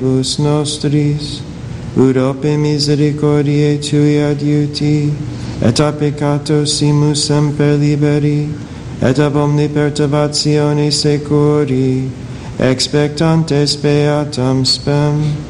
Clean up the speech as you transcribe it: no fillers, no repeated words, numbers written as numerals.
Deus nostris, ut ope misericordiae tui adiuti, et a peccatosimus semper liberi, et ab omni perturbatione securi, expectantes beatam spem.